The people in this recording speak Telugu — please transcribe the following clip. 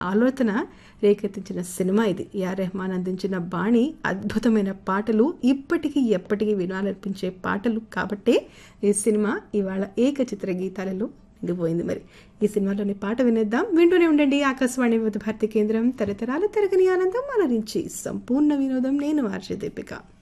ఆలోచన రేకెత్తించిన సినిమా ఇది. ఏఆర్ రెహమాన్ అందించిన బాణి అద్భుతమైన పాటలు, ఇప్పటికీ ఎప్పటికీ వినాలనిపించే పాటలు కాబట్టే ఈ సినిమా ఇవాళ ఏకచిత్ర గీతాలలో నిండిపోయింది. మరి ఈ సినిమాలోని పాట వినేద్దాం. వింటూనే ఉండండి ఆకాశవాణి వివిధ భారతి కేంద్రం. తరతరాల తరగని ఆనందం అలరించి సంపూర్ణ వినోదం. నేను ఆర్జే దీపిక.